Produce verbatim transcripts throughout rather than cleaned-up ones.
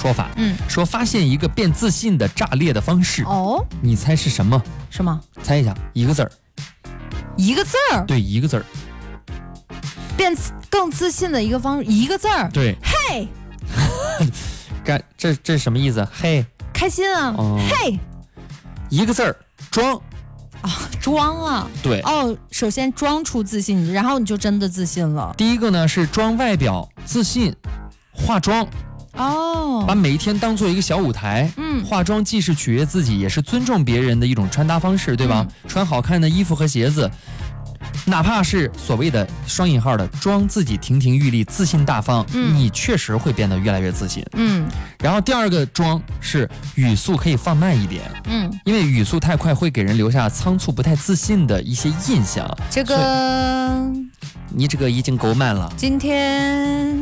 说法， 嗯， 说发现一个变自信的炸裂的方式。 哦， 你猜是什么？ 什么？ 猜一下，一个字儿。 一个字儿？ 对，一个字儿。 变更自信的一个方式，一个字儿。 对。 嘿。 干，这这是什么意思？嘿。 开心啊。 哦、 嘿。 一个字儿，装。 啊，装啊。 对。 哦，首先装出自信，然后你就真的自信了。 第一个呢是装外表自信，化妆。 哦， 把每一天当做一个小舞台， 嗯， 化妆既是取悦自己，也是尊重别人的一种穿搭方式，对吧？嗯、穿好看的衣服和鞋子，哪怕是所谓的双引号的装自己亭亭玉立、自信大方，嗯、你确实会变得越来越自信。嗯，然后第二个装是语速可以放慢一点，嗯，因为语速太快会给人留下仓促、不太自信的一些印象。 这个。 你这个已经够慢了。 今天，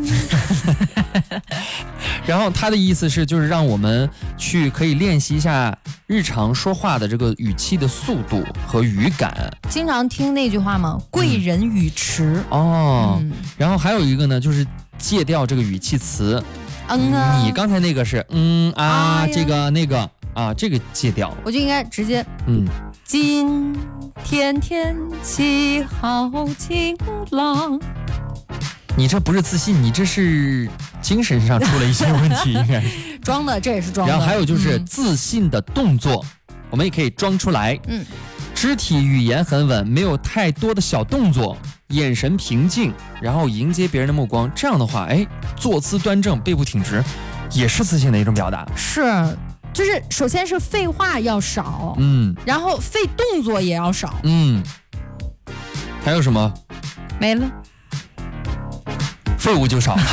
然后他的意思是，就是让我们去可以练习一下日常说话的这个语气的速度和语感。 经常听那句话吗？贵人语迟。 嗯、哦、嗯，然后还有一个呢，就是戒掉这个语气词。 嗯啊， 你刚才那个是嗯啊，哎、这个那个啊，这个戒掉。 我就应该直接嗯。 今天天气好晴朗。 你这不是自信，你这是精神上出了一些问题，应该是装的，这也是装的。 然后还有就是自信的动作，嗯、我们也可以装出来。嗯，肢体语言很稳，没有太多的小动作，眼神平静，然后迎接别人的目光。这样的话，哎，坐姿端正，背部挺直，也是自信的一种表达。 是。就是首先是废话要少， 嗯， 然后废动作也要少， 嗯，还有什么？ 没了， 废物就少。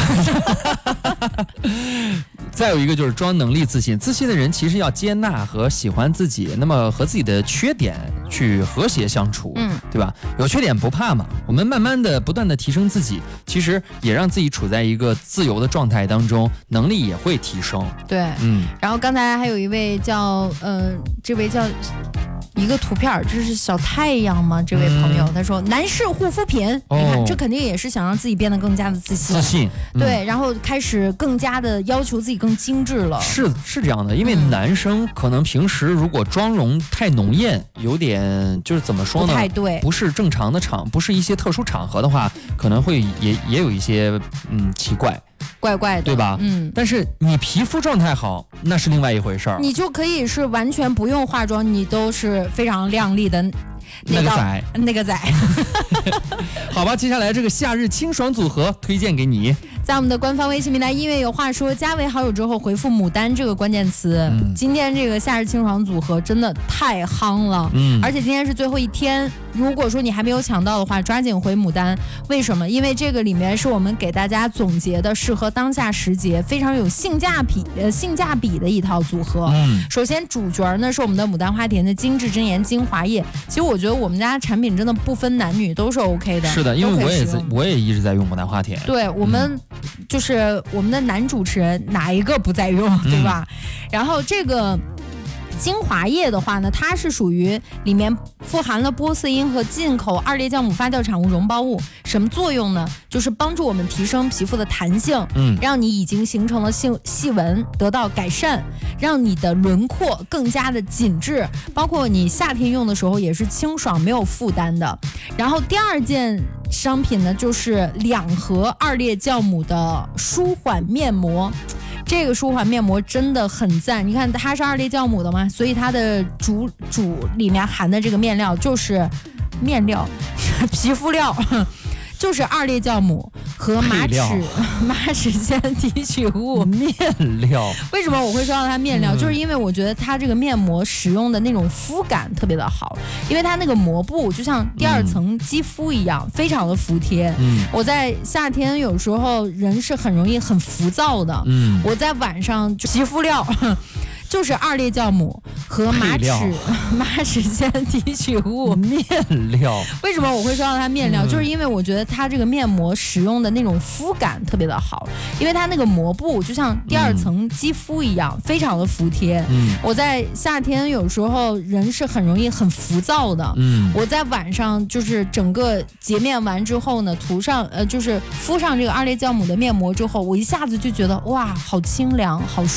再有一个就是装能力自信，自信的人其实要接纳和喜欢自己，那么和自己的缺点去和谐相处，嗯，对吧？有缺点不怕嘛，我们慢慢的不断的提升自己，其实也让自己处在一个自由的状态当中，能力也会提升。 对，嗯。然后刚才还有一位叫呃，这位叫一个图片，这是小太阳吗？这位朋友、嗯、他说男士护肤品，哦、你看这肯定也是想让自己变得更加的自信， 自信， 嗯、对，然后开始更加的要求自己更精致了。 是是这样的，因为男生可能平时如果妆容太浓艳，有点就是怎么说呢？ 不太对， 不是正常的场，不是一些特殊场合的话，可能会也也有一些嗯奇怪。 怪怪的， 对吧？嗯，但是你皮肤状态好，那是另外一回事儿。 你就可以是完全不用化妆，你都是非常靓丽的那个仔， 那个仔。 好吧，接下来这个夏日清爽组合推荐给你。 在我们的官方微信平台音乐有话说，加为好友之后回复牡丹这个关键词、嗯、今天这个夏日清爽组合真的太夯了，嗯，而且今天是最后一天，如果说你还没有抢到的话，抓紧回牡丹。为什么？因为这个里面是我们给大家总结的适合当下时节非常有性价比呃性价比的一套组合。嗯，首先主角呢是我们的牡丹花田的精致真颜精华液，其实我觉得我们家产品真的不分男女都是 OK 的。 是的，因为我也我也一直在用牡丹花田。 对，我们、嗯就是我们的男主持人哪一个不在用，对吧？嗯、然后这个精华液的话呢，它是属于里面富含了玻色因和进口二裂酵母发酵产物溶胞物，什么作用呢？就是帮助我们提升皮肤的弹性，嗯，让你已经形成了细细纹得到改善，让你的轮廓更加的紧致，包括你夏天用的时候也是清爽没有负担的。然后第二件商品呢，就是两盒二裂酵母的舒缓面膜。这个舒缓面膜真的很赞，你看它是二裂酵母的嘛，所以它的主主里面含的这个面料就是面料皮肤料就是二裂酵母和马齿马齿苋提取物面料。 为什么我会说到它面料、嗯、就是因为我觉得它这个面膜使用的那种肤感特别的好，因为它那个膜布就像第二层肌肤一样、嗯、非常的服帖。嗯，我在夏天有时候人是很容易很浮躁的，嗯，我在晚上就皮肤料就是二裂酵母和马齿马齿苋提取物面料。 为什么我会说到它面料、嗯、就是因为我觉得它这个面膜使用的那种肤感特别的好，因为它那个膜布就像第二层肌肤一样、嗯、非常的服帖。嗯，我在夏天有时候人是很容易很浮躁的，嗯，我在晚上就是整个洁面完之后呢，涂上呃就是敷上这个二裂酵母的面膜之后，我一下子就觉得哇好清凉好舒服。